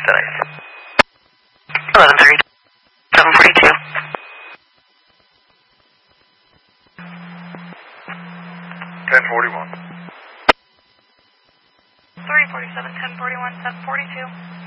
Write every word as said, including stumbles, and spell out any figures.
Thanks. eleven thirty, seven forty-two. ten forty-one. three forty-seven, ten forty-one, seven forty-two.